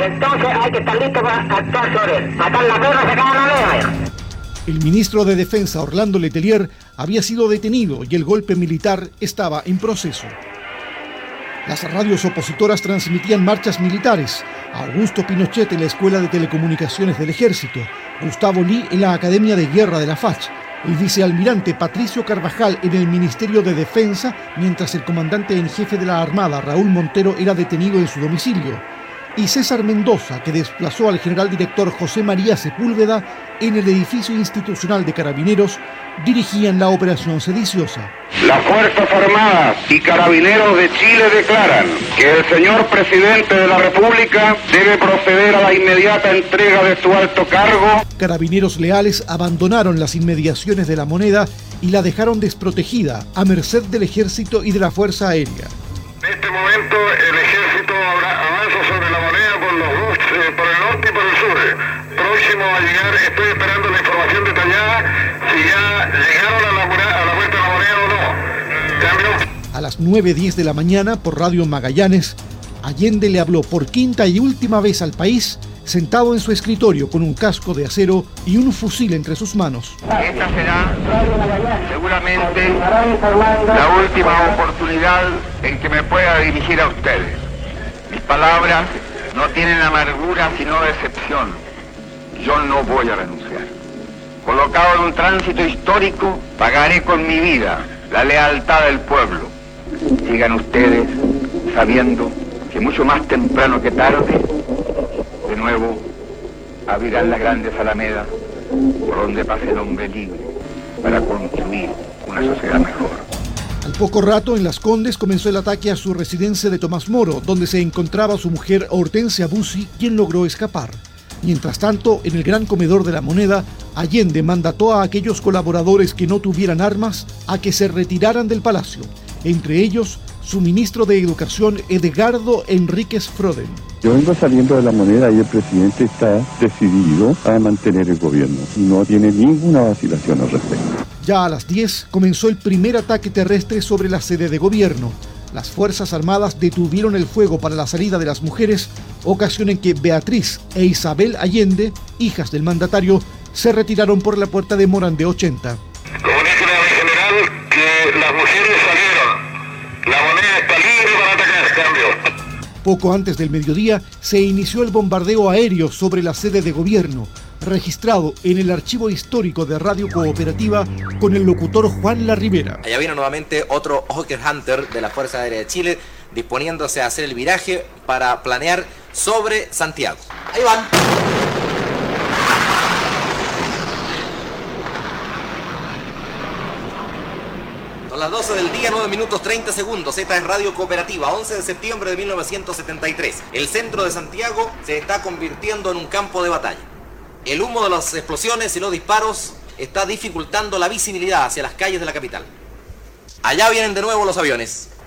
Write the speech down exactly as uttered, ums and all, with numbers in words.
entonces hay que estar listo para actuar sobre él. Matar la perra, sacar la leva. El ministro de Defensa, Orlando Letelier, había sido detenido y el golpe militar estaba en proceso. Las radios opositoras transmitían marchas militares. Augusto Pinochet en la Escuela de Telecomunicaciones del Ejército, Gustavo Lee en la Academia de Guerra de la Fach, el vicealmirante Patricio Carvajal en el Ministerio de Defensa, mientras el comandante en jefe de la Armada, Raúl Montero, era detenido en su domicilio, y César Mendoza, que desplazó al general director José María Sepúlveda en el edificio institucional de Carabineros, dirigían la operación sediciosa. Las Fuerzas Armadas y Carabineros de Chile declaran que el señor presidente de la República debe proceder a la inmediata entrega de su alto cargo. Carabineros leales abandonaron las inmediaciones de La Moneda y la dejaron desprotegida a merced del Ejército y de la Fuerza Aérea. En este momento el Ejército avanza sobre La Moneda por los dos, eh, por el norte y por el sur. Próximo a llegar, estoy esperando la información detallada, si ya llegaron a la, a la puerta de La Moneda o no. Cambio. A las nueve diez de la mañana, por Radio Magallanes, Allende le habló por quinta y última vez al país, sentado en su escritorio con un casco de acero y un fusil entre sus manos. Esta será seguramente la última oportunidad en que me pueda dirigir a ustedes. Mis palabras no tienen amargura sino decepción. Yo no voy a renunciar. Colocado en un tránsito histórico, pagaré con mi vida la lealtad del pueblo. Sigan ustedes sabiendo que mucho más temprano que tarde, de nuevo, abrirán las grandes alamedas por donde pase el hombre libre para construir una sociedad mejor. Al poco rato, en Las Condes, comenzó el ataque a su residencia de Tomás Moro, donde se encontraba su mujer Hortensia Bussi, quien logró escapar. Mientras tanto, en el gran comedor de La Moneda, Allende mandató a aquellos colaboradores que no tuvieran armas a que se retiraran del palacio, entre ellos su ministro de Educación, Edgardo Enríquez Froden. Yo vengo saliendo de La Moneda y el presidente está decidido a mantener el gobierno. No tiene ninguna vacilación al respecto. Ya a las diez comenzó el primer ataque terrestre sobre la sede de gobierno. Las Fuerzas Armadas detuvieron el fuego para la salida de las mujeres, ocasión en que Beatriz e Isabel Allende, hijas del mandatario, se retiraron por la puerta de Morandé ochenta. Comuníquele a mi general que las mujeres salieron. La Moneda está libre para atacar, cambio. Poco antes del mediodía se inició el bombardeo aéreo sobre la sede de gobierno, registrado en el archivo histórico de Radio Cooperativa con el locutor Juan La Rivera. Allá vino nuevamente otro Hawker Hunter de la Fuerza Aérea de Chile, disponiéndose a hacer el viraje para planear sobre Santiago. Ahí van. Son las doce del día, nueve minutos treinta segundos. Esta es Radio Cooperativa, once de septiembre de mil novecientos setenta y tres. El centro de Santiago se está convirtiendo en un campo de batalla. El humo de las explosiones y los disparos está dificultando la visibilidad hacia las calles de la capital. Allá vienen de nuevo los aviones.